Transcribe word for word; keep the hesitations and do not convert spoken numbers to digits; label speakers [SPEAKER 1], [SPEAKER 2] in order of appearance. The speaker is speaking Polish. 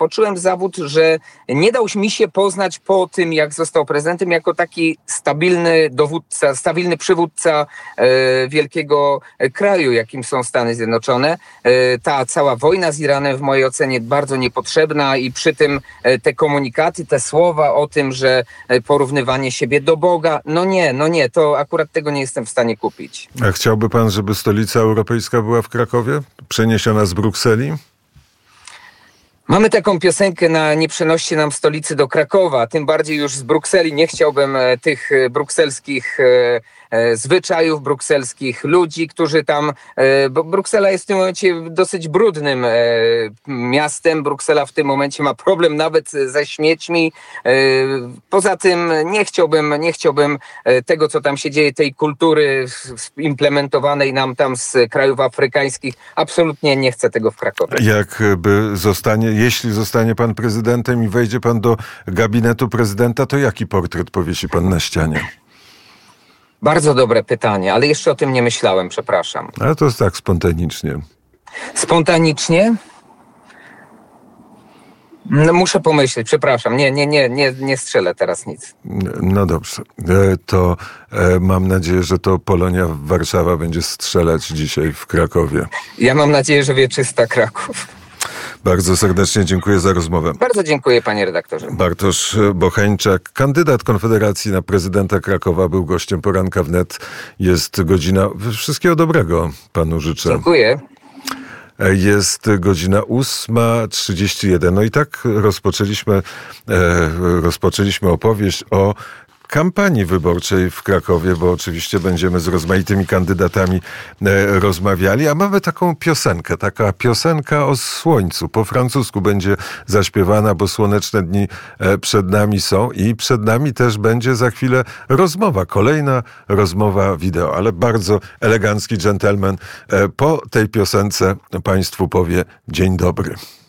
[SPEAKER 1] poczułem zawód, że nie dał mi się poznać po tym, jak został prezydentem, jako taki stabilny dowódca, stabilny przywódca e, wielkiego kraju, jakim są Stany Zjednoczone. E, ta cała wojna z Iranem w mojej ocenie bardzo niepotrzebna i przy tym e, te komunikaty, te słowa o tym, że e, porównywanie siebie do Boga, no nie, no nie, to akurat tego nie jestem w stanie kupić.
[SPEAKER 2] A chciałby pan, żeby stolica europejska była w Krakowie? Przeniesiona z Brukseli?
[SPEAKER 1] Mamy taką piosenkę na Nie przenoście nam stolicy do Krakowa, tym bardziej już z Brukseli. Nie chciałbym tych brukselskich zwyczajów, brukselskich ludzi, którzy tam... Bo Bruksela jest w tym momencie dosyć brudnym miastem. Bruksela w tym momencie ma problem nawet ze śmiećmi. Poza tym nie chciałbym, nie chciałbym tego, co tam się dzieje, tej kultury implementowanej nam tam z krajów afrykańskich. Absolutnie nie chcę tego w Krakowie.
[SPEAKER 2] Jakby zostanie, jeśli zostanie pan prezydentem i wejdzie pan do gabinetu prezydenta, to jaki portret powiesi pan na ścianie?
[SPEAKER 1] Bardzo dobre pytanie, ale jeszcze o tym nie myślałem, przepraszam.
[SPEAKER 2] Ale to jest tak spontanicznie.
[SPEAKER 1] Spontanicznie? No, muszę pomyśleć, przepraszam. Nie, nie, nie, nie, nie strzelę teraz nic.
[SPEAKER 2] No dobrze. To mam nadzieję, że to Polonia Warszawa będzie strzelać dzisiaj w Krakowie.
[SPEAKER 1] Ja mam nadzieję, że wieczysta Kraków.
[SPEAKER 2] Bardzo serdecznie dziękuję za rozmowę.
[SPEAKER 1] Bardzo dziękuję, panie redaktorze.
[SPEAKER 2] Bartosz Bocheńczak, kandydat Konfederacji na prezydenta Krakowa, był gościem Poranka Wnet. Jest godzina... Wszystkiego dobrego panu życzę.
[SPEAKER 1] Dziękuję.
[SPEAKER 2] Jest godzina ósma trzydzieści jeden. No i tak rozpoczęliśmy, e, rozpoczęliśmy opowieść o kampanii wyborczej w Krakowie, bo oczywiście będziemy z rozmaitymi kandydatami e, rozmawiali, a mamy taką piosenkę, taka piosenka o słońcu. Po francusku będzie zaśpiewana, bo słoneczne dni e, przed nami są i przed nami też będzie za chwilę rozmowa, kolejna rozmowa wideo, ale bardzo elegancki dżentelmen e, po tej piosence państwu powie dzień dobry.